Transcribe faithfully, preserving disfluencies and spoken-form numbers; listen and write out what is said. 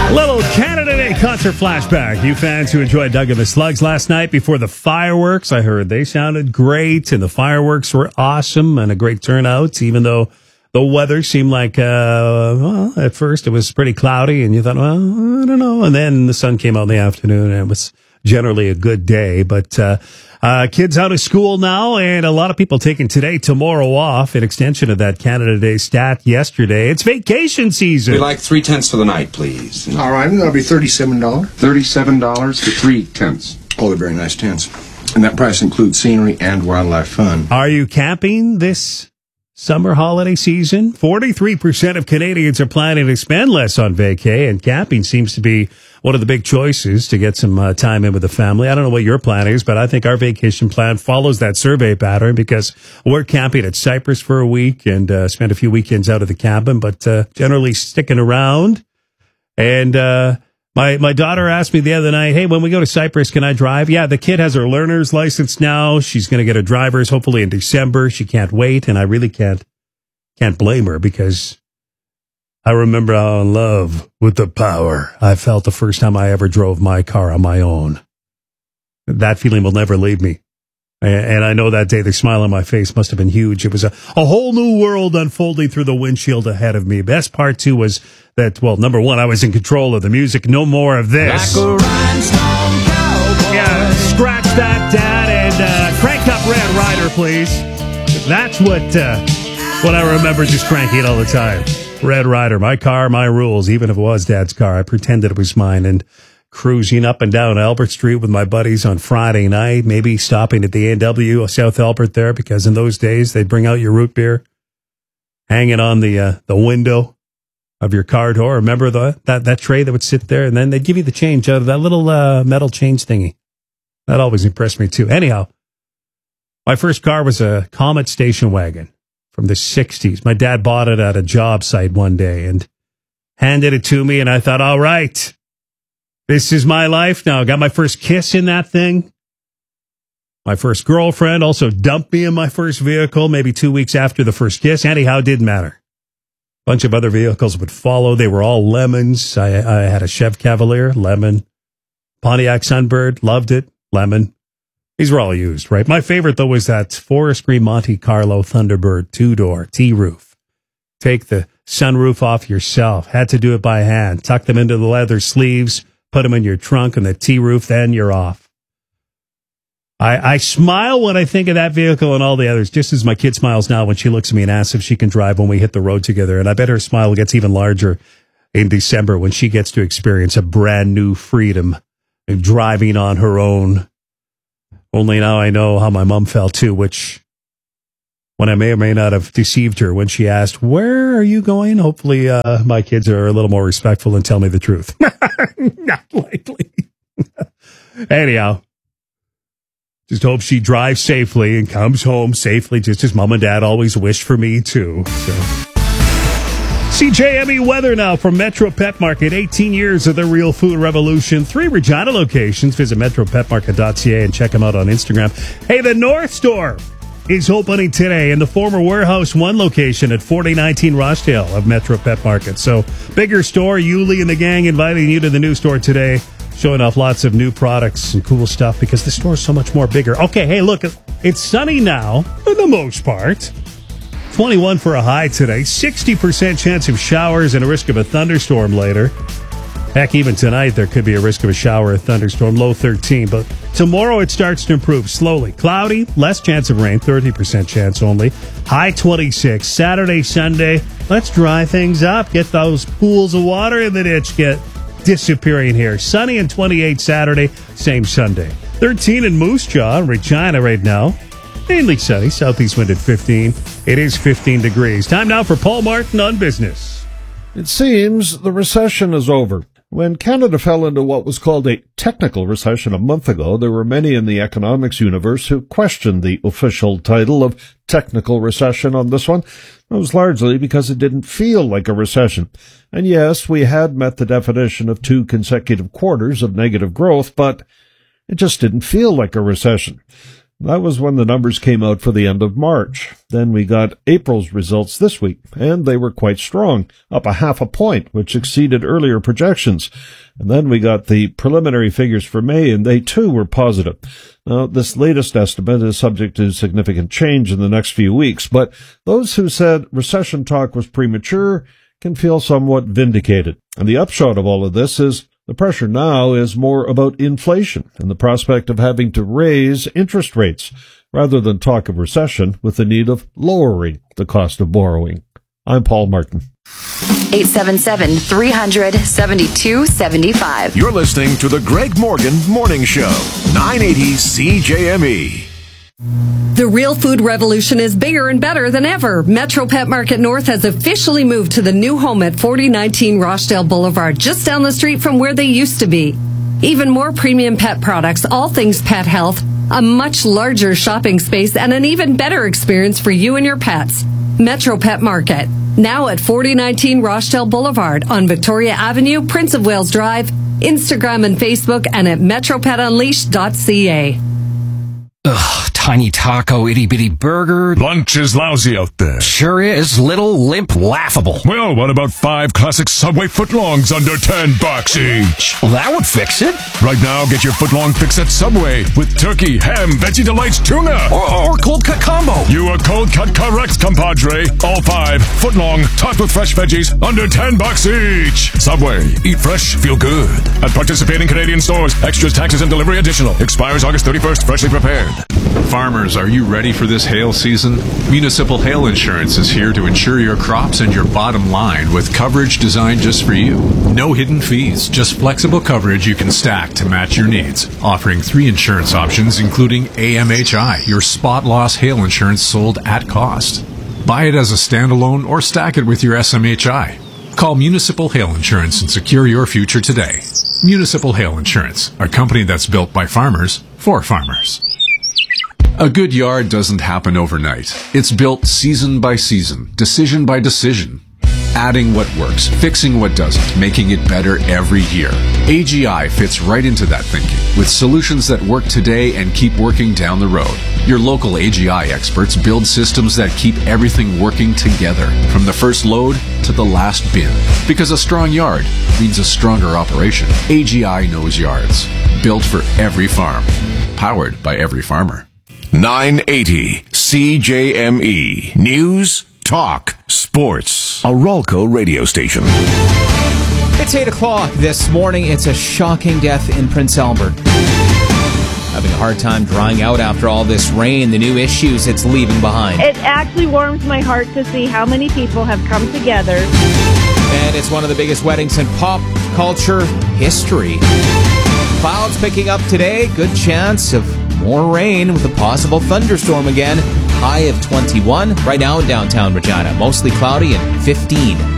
Little Canada Day concert flashback. You fans who enjoyed Doug and the Slugs last night before the fireworks, I heard they sounded great, and the fireworks were awesome and a great turnout, even though the weather seemed like, uh, well, at first it was pretty cloudy, and you thought, well, I don't know. And then the sun came out in the afternoon, and it was generally a good day. But uh, uh, kids out of school now, and a lot of people taking today, tomorrow off, an extension of that Canada Day stat yesterday. It's vacation season. We'd like three tenths for the night, please. All right, that'll be thirty-seven dollars. thirty-seven dollars for three tenths. Oh, they're very nice tents. And that price includes scenery and wildlife fun. Are you camping this summer holiday season? forty-three percent of Canadians are planning to spend less on vacay, and camping seems to be one of the big choices to get some uh, time in with the family. I don't know what your plan is, but I think our vacation plan follows that survey pattern because we're camping at Cypress for a week and uh, spend a few weekends out of the cabin, but uh, generally sticking around. And uh, my my daughter asked me the other night, hey, when we go to Cypress, can I drive? Yeah, the kid has her learner's license now. She's going to get a driver's hopefully in December. She can't wait, and I really can't can't blame her because I remember how in love with the power I felt the first time I ever drove my car on my own. That feeling will never leave me. And I know that day the smile on my face must have been huge. It was a, a whole new world unfolding through the windshield ahead of me. Best part, too, was that, well, number one, I was in control of the music. No more of this. Like a rhinestone cowboy. Yeah, scratch that, Dad, and uh, crank up Red Rider, please. That's what, uh, what I remember just cranking all the time. Red Rider, my car, my rules. Even if it was Dad's car, I pretended it was mine, and cruising up and down Albert Street with my buddies on Friday night, maybe stopping at the A and W South Albert there, because in those days they'd bring out your root beer, hanging on the uh, the window of your car door. Remember the that that tray that would sit there, and then they'd give you the change out of that little uh, metal change thingy. That always impressed me too. Anyhow, my first car was a Comet station wagon from the sixties. My dad bought it at a job site one day and handed it to me, and I thought, all right, this is my life now. I got my first kiss in that thing. My first girlfriend also dumped me in my first vehicle maybe two weeks after the first kiss. Anyhow, it didn't matter. A bunch of other vehicles would follow. They were all lemons. I, I had a Chev Cavalier, lemon. Pontiac Sunbird, loved it, lemon. These were all used, right? My favorite, though, was that Forest Green Monte Carlo Thunderbird two-door T-roof. Take the sunroof off yourself. Had to do it by hand. Tuck them into the leather sleeves, put them in your trunk and the T-roof, then you're off. I, I smile when I think of that vehicle and all the others, just as my kid smiles now when she looks at me and asks if she can drive when we hit the road together. And I bet her smile gets even larger in December when she gets to experience a brand new freedom of driving on her own. Only now I know how my mom felt, too, which, when I may or may not have deceived her when she asked, where are you going? Hopefully uh, my kids are a little more respectful and tell me the truth. Not likely. Anyhow, just hope she drives safely and comes home safely, just as Mom and Dad always wished for me, too. So. C J M E weather now from Metro Pet Market. eighteen years of the real food revolution. Three Regina locations. Visit metro pet market dot c a and check them out on Instagram. Hey, the North Store is opening today in the former Warehouse One location at forty nineteen Rochdale of Metro Pet Market. So, bigger store. Yuli and the gang inviting you to the new store today, showing off lots of new products and cool stuff because the store is so much more bigger. Okay, hey, look, it's sunny now for the most part. twenty-one for a high today, sixty percent chance of showers and a risk of a thunderstorm later. Heck, even tonight there could be a risk of a shower or thunderstorm, low thirteen. But tomorrow it starts to improve slowly. Cloudy, less chance of rain, thirty percent chance only. High twenty-six. Saturday, Sunday, let's dry things up. Get those pools of water in the ditch get disappearing here. Sunny and twenty-eight Saturday, same Sunday. thirteen in Moose Jaw, Regina right now. Mainly sunny, southeast wind at fifteen. It is fifteen degrees. Time now for Paul Martin on Business. It seems the recession is over. When Canada fell into what was called a technical recession a month ago, there were many in the economics universe who questioned the official title of technical recession on this one. It was largely because it didn't feel like a recession. And yes, we had met the definition of two consecutive quarters of negative growth, but it just didn't feel like a recession. That was when the numbers came out for the end of March. Then we got April's results this week, and they were quite strong, up a half a point, which exceeded earlier projections. And then we got the preliminary figures for May, and they too were positive. Now, this latest estimate is subject to significant change in the next few weeks, but those who said recession talk was premature can feel somewhat vindicated. And the upshot of all of this is the pressure now is more about inflation and the prospect of having to raise interest rates rather than talk of recession with the need of lowering the cost of borrowing. I'm Paul Martin. eight seven seven, three hundred, seventy-two seventy-five. You're listening to the Greg Morgan Morning Show, nine eighty C J M E. The real food revolution is bigger and better than ever. Metro Pet Market North has officially moved to the new home at forty nineteen Rochdale Boulevard, just down the street from where they used to be. Even more premium pet products, all things pet health, a much larger shopping space, and an even better experience for you and your pets. Metro Pet Market, now at forty nineteen Rochdale Boulevard on Victoria Avenue, Prince of Wales Drive, Instagram and Facebook, and at metro pet unleashed dot c a. Ugh, tiny taco, itty-bitty burger. Lunch is lousy out there. Sure is. Little, limp, laughable. Well, what about five classic Subway footlongs under ten bucks each? Well, that would fix it. Right now, get your footlong fix at Subway with turkey, ham, Veggie Delights, tuna. Or, or cold cut combo. You are cold cut correct, compadre. All five footlong, topped with fresh veggies, under ten bucks each. Subway. Eat fresh, feel good. At participating Canadian stores, extras, taxes, and delivery additional. Expires August thirty-first, freshly prepared. Farmers, are you ready for this hail season? Municipal Hail Insurance is here to insure your crops and your bottom line with coverage designed just for you. No hidden fees, just flexible coverage you can stack to match your needs. Offering three insurance options, including A M H I, your spot loss hail insurance sold at cost. Buy it as a standalone or stack it with your S M H I. Call Municipal Hail Insurance and secure your future today. Municipal Hail Insurance, a company that's built by farmers for farmers. A good yard doesn't happen overnight. It's built season by season, decision by decision. Adding what works, fixing what doesn't, making it better every year. A G I fits right into that thinking, with solutions that work today and keep working down the road. Your local A G I experts build systems that keep everything working together, from the first load to the last bin. Because a strong yard means a stronger operation. A G I knows yards. Built for every farm. Powered by every farmer. nine eighty C J M E. News, talk, sports. A Rolco radio station. It's eight o'clock this morning. It's a shocking death in Prince Albert. Having a hard time drying out after all this rain, the new issues it's leaving behind. It actually warms my heart to see how many people have come together. And it's one of the biggest weddings in pop culture history. Clouds picking up today. Good chance of more rain with a possible thunderstorm again. High of twenty-one. Right now in downtown Regina, mostly cloudy and fifteen.